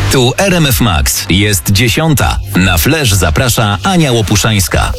Tu RMF Max. Jest 10. Na Flash zaprasza Ania Łopuszańska.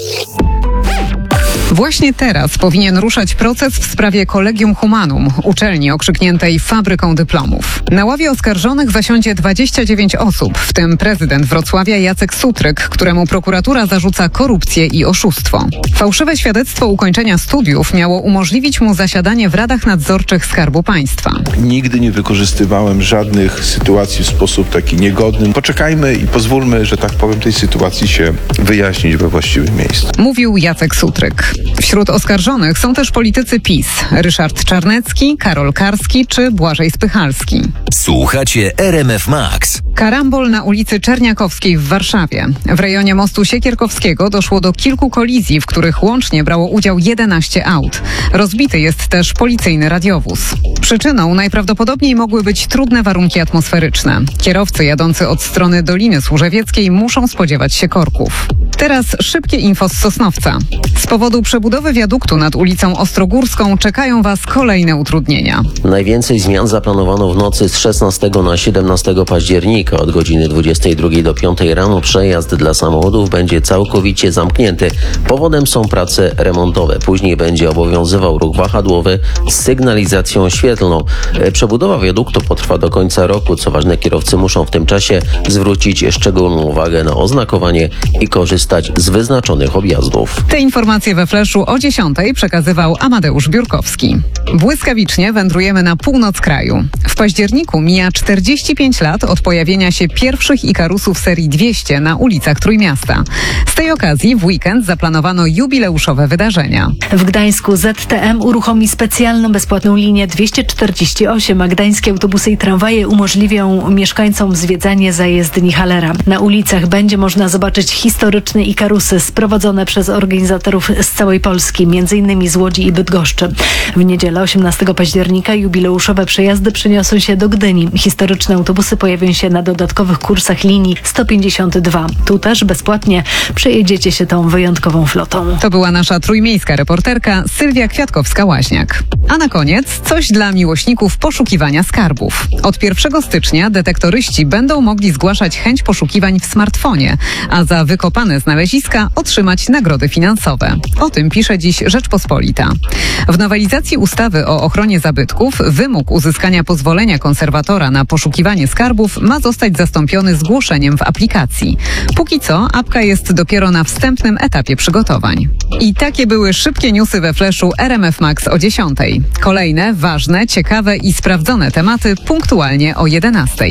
Właśnie teraz powinien ruszać proces w sprawie Collegium Humanum, uczelni okrzykniętej fabryką dyplomów. Na ławie oskarżonych zasiądzie 29 osób, w tym prezydent Wrocławia Jacek Sutryk, któremu prokuratura zarzuca korupcję i oszustwo. Fałszywe świadectwo ukończenia studiów miało umożliwić mu zasiadanie w radach nadzorczych Skarbu Państwa. Nigdy nie wykorzystywałem żadnych sytuacji w sposób taki niegodny. Poczekajmy i pozwólmy, że tak powiem, tej sytuacji się wyjaśnić we właściwym miejscu. Mówił Jacek Sutryk. Wśród oskarżonych są też politycy PiS: Ryszard Czarnecki, Karol Karski czy Błażej Spychalski. Słuchacie RMF Max. Karambol na ulicy Czerniakowskiej w Warszawie. W rejonie mostu Siekierkowskiego doszło do kilku kolizji, w których łącznie brało udział 11 aut. Rozbity jest też policyjny radiowóz. Przyczyną najprawdopodobniej mogły być trudne warunki atmosferyczne. Kierowcy jadący od strony Doliny Służewieckiej muszą spodziewać się korków. Teraz szybkie info z Sosnowca. Z powodu przebudowy wiaduktu nad ulicą Ostrogórską czekają Was kolejne utrudnienia. Najwięcej zmian zaplanowano w nocy z 16 na 17 października. Od godziny 22 do 5 rano przejazd dla samochodów będzie całkowicie zamknięty. Powodem są prace remontowe. Później będzie obowiązywał ruch wahadłowy z sygnalizacją świetlną. Przebudowa wiaduktu potrwa do końca roku. Co ważne, kierowcy muszą w tym czasie zwrócić szczególną uwagę na oznakowanie i korzystać z wyznaczonych objazdów. Te informacje we Flashu o 10 przekazywał Amadeusz Biurkowski. Błyskawicznie wędrujemy na północ kraju. W październiku mija 45 lat od pojawienia się pierwszych Ikarusów serii 200 na ulicach Trójmiasta. Z tej okazji w weekend zaplanowano jubileuszowe wydarzenia. W Gdańsku ZTM uruchomi specjalną bezpłatną linię 248, a gdańskie autobusy i tramwaje umożliwią mieszkańcom zwiedzanie zajezdni Hallera. Na ulicach będzie można zobaczyć historyczne Ikarusy sprowadzone przez organizatorów z całej Polski, m.in. z Łodzi i Bydgoszczy. W niedzielę 18 października jubileuszowe przejazdy przeniosą się do Gdyni. Historyczne autobusy pojawią się na dodatkowych kursach linii 152. Tu też bezpłatnie przejedziecie się tą wyjątkową flotą. To była nasza trójmiejska reporterka Sylwia Kwiatkowska-Łaźniak. A na koniec coś dla miłośników poszukiwania skarbów. Od 1 stycznia detektoryści będą mogli zgłaszać chęć poszukiwań w smartfonie, a za wykopane znaleziska otrzymać nagrody finansowe. O tym pisze dziś Rzeczpospolita. W nowelizacji ustawy o ochronie zabytków wymóg uzyskania pozwolenia konserwatora na poszukiwanie skarbów ma zostać zastąpiony zgłoszeniem w aplikacji. Póki co apka jest dopiero na wstępnym etapie przygotowań. I takie były szybkie newsy we Flashu RMF Max o 10. Kolejne ważne, ciekawe i sprawdzone tematy punktualnie o 11.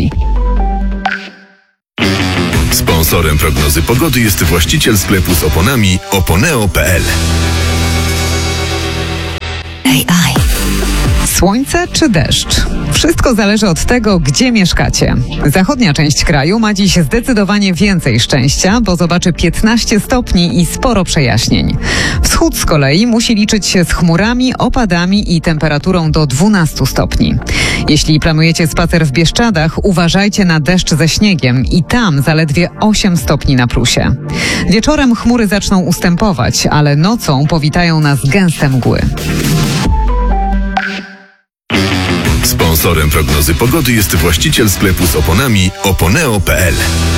Sponsorem prognozy pogody jest właściciel sklepu z oponami Oponeo.pl. AI. Słońce czy deszcz? Wszystko zależy od tego, gdzie mieszkacie. Zachodnia część kraju ma dziś zdecydowanie więcej szczęścia, bo zobaczy 15 stopni i sporo przejaśnień. Wschód z kolei musi liczyć się z chmurami, opadami i temperaturą do 12 stopni. Jeśli planujecie spacer w Bieszczadach, uważajcie na deszcz ze śniegiem i tam zaledwie 8 stopni na plusie. Wieczorem chmury zaczną ustępować, ale nocą powitają nas gęste mgły. Sponsorem prognozy pogody jest właściciel sklepu z oponami Oponeo.pl.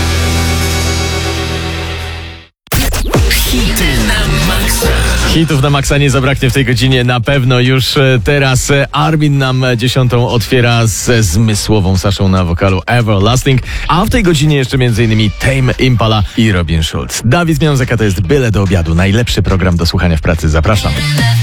Hity na maksa. Hitów na maksa nie zabraknie w tej godzinie na pewno. Już teraz Armin nam 10 otwiera ze zmysłową Saszą na wokalu Everlasting, a w tej godzinie jeszcze m.in. Tame Impala i Robin Schulz. Dawid Miązek, to jest Byle do obiadu. Najlepszy program do słuchania w pracy. Zapraszam.